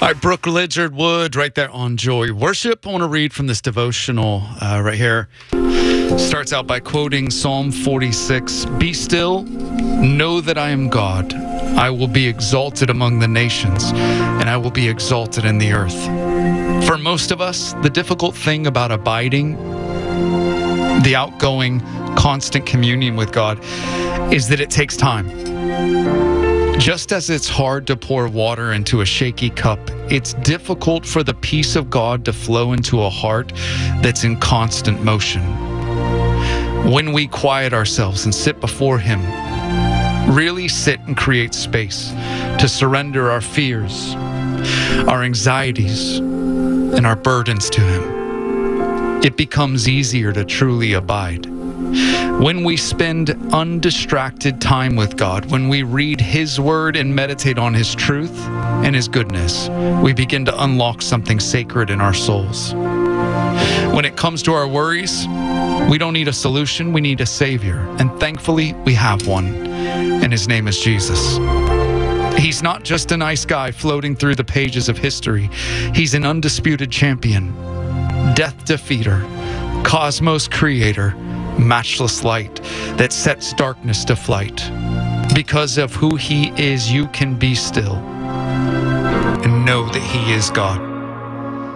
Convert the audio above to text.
All right, Brooke Lizardwood right there on Joy Worship. I want to read from this devotional right here. Starts out by quoting Psalm 46. Be still, know that I am God. I will be exalted among the nations, and I will be exalted in the earth. For most of us, the difficult thing about abiding, the outgoing, constant communion with God, is that it takes time. Just as it's hard to pour water into a shaky cup, it's difficult for the peace of God to flow into a heart that's in constant motion. When we quiet ourselves and sit before Him, really sit and create space to surrender our fears, our anxieties, and our burdens to Him, it becomes easier to truly abide. When we spend undistracted time with God, when we read His Word and meditate on His truth and His goodness, we begin to unlock something sacred in our souls. When it comes to our worries, we don't need a solution, we need a Savior. And thankfully, we have one, and His name is Jesus. He's not just a nice guy floating through the pages of history. He's an undisputed champion, death defeater, cosmos creator, matchless light that sets darkness to flight. Because of who He is, you can be still and know that He is God.